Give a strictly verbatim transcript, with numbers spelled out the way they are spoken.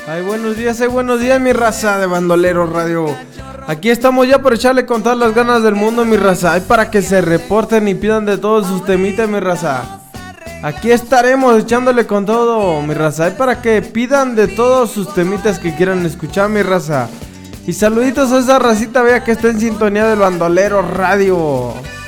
Ay, buenos días, ay, buenos días, mi raza de Bandolero Radio. Aquí estamos ya por echarle con todas las ganas del mundo, mi raza. Ay, para que se reporten y pidan de todos sus temitas, mi raza. Aquí estaremos echándole con todo, mi raza. Ay, para que pidan de todos sus temitas que quieran escuchar, mi raza. Y saluditos a esa racita, vea que está en sintonía del Bandolero Radio.